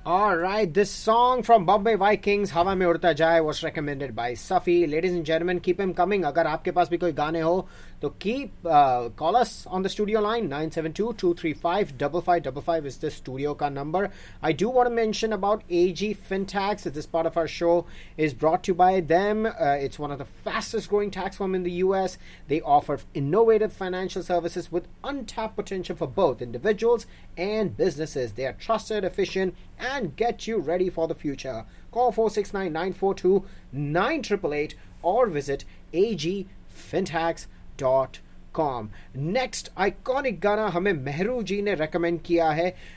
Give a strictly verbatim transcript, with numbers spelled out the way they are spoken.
All right, this song from Bombay Vikings, हवा में उड़ता जाए, was recommended by Safi. Ladies and gentlemen, keep him coming. अगर आपके पास भी कोई गाने हो तो keep uh, call us on the studio line. nine seven two, two three five, five five five five is the studio ka number. I do want to mention about A G Fintax. This part of our show is brought to you by them. Uh, it's one of the fastest growing tax firm in the U S. They offer innovative financial services with untapped potential for both individuals and businesses. They are trusted, efficient, and get you ready for the future. Call four six nine, nine four two, nine eight eight eight or visit a g fintax dot com. Next iconic गाना हमें मेहरू जी ने recommend किया है.